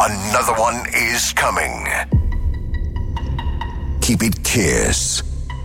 Another one is coming. Keep it Kiss.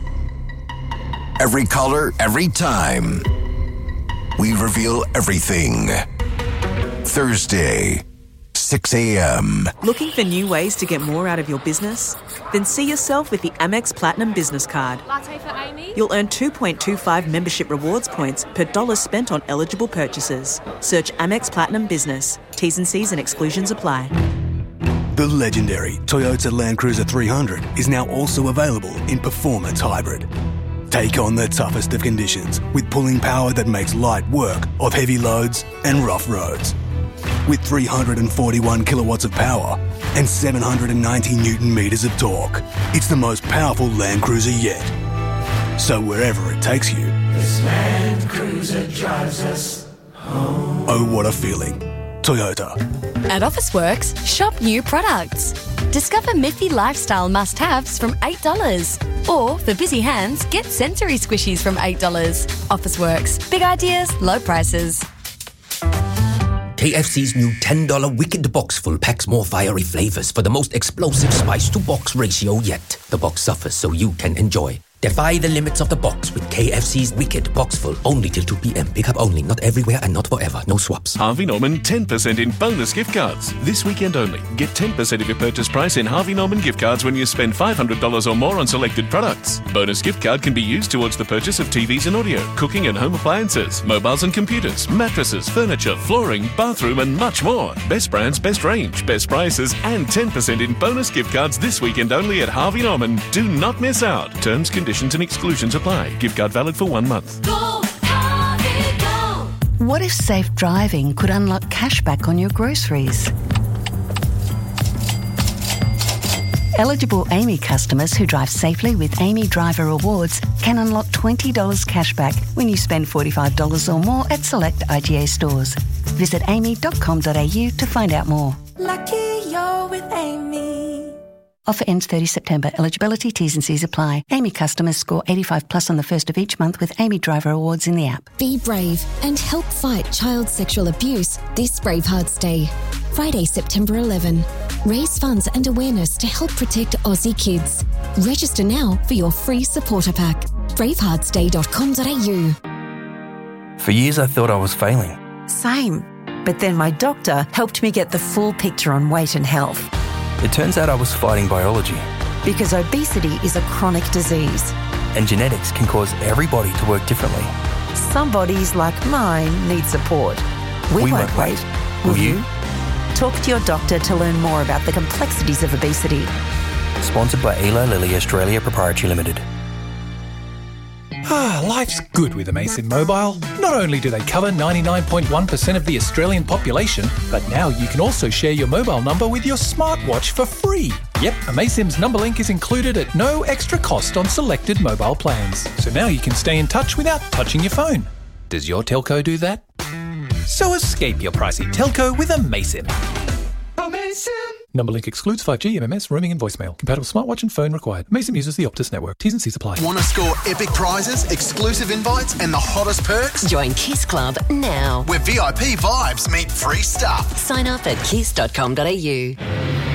Every color, every time. We reveal everything. Thursday, 6 a.m. Looking for new ways to get more out of your business? Then see yourself with the Amex Platinum Business Card. Latte for Amy? You'll earn 2.25 membership rewards points per dollar spent on eligible purchases. Search Amex Platinum Business. T's and C's and exclusions apply. The legendary Toyota Land Cruiser 300 is now also available in Performance Hybrid. Take on the toughest of conditions with pulling power that makes light work of heavy loads and rough roads. With 341 kilowatts of power and 790 Newton meters of torque, it's the most powerful Land Cruiser yet. So wherever it takes you, this Land Cruiser drives us home. Oh, what a feeling. Toyota. At Officeworks, shop new products. Discover Miffy lifestyle must-haves from $8. Or, for busy hands, get sensory squishies from $8. Officeworks. Big ideas, low prices. KFC's new $10 Wicked Box Full packs more fiery flavors for the most explosive spice-to-box ratio yet. The box suffers so you can enjoy. Defy the limits of the box with KFC's Wicked Box Full. Only till 2 p.m. Pick up only. Not everywhere and not forever. No swaps. Harvey Norman 10% in bonus gift cards. This weekend only. Get 10% of your purchase price in Harvey Norman gift cards when you spend $500 or more on selected products. Bonus gift card can be used towards the purchase of TVs and audio, cooking and home appliances, mobiles and computers, mattresses, furniture, flooring, bathroom and much more. Best brands, best range, best prices and 10% in bonus gift cards this weekend only at Harvey Norman. Do not miss out. Terms, conditions and exclusions apply. Gift card valid for 1 month. Go, Harvey, go! What if safe driving could unlock cashback on your groceries? Eligible Amy customers who drive safely with Amy Driver Rewards can unlock $20 cashback when you spend $45 or more at select IGA stores. Visit amy.com.au to find out more. Lucky you're with Amy. Offer ends 30 September. Eligibility, T's and C's apply. Amy customers score 85 plus on the first of each month with Amy Driver Awards in the app. Be brave and help fight child sexual abuse this Bravehearts Day. Friday, September 11. Raise funds and awareness to help protect Aussie kids. Register now for your free supporter pack. braveheartsday.com.au. For years I thought I was failing. Same. But then my doctor helped me get the full picture on weight and health. It turns out I was fighting biology. Because obesity is a chronic disease. And genetics can cause every body to work differently. Some bodies, like mine, need support. We won't wait. Will you? Talk to your doctor to learn more about the complexities of obesity. Sponsored by Eli Lilly Australia Proprietary Limited. Life's good with Amaysim Mobile. Not only do they cover 99.1% of the Australian population, but now you can also share your mobile number with your smartwatch for free. Yep, Amaysim's number link is included at no extra cost on selected mobile plans. So now you can stay in touch without touching your phone. Does your telco do that? So escape your pricey telco with Amaysim. Amaysim. Number link excludes 5G, MMS, roaming and voicemail. Compatible smartwatch and phone required. Amaysim uses the Optus network. T's and C's apply. Want to score epic prizes, exclusive invites and the hottest perks? Join Kiss Club now. Where VIP vibes meet free stuff. Sign up at kiss.com.au.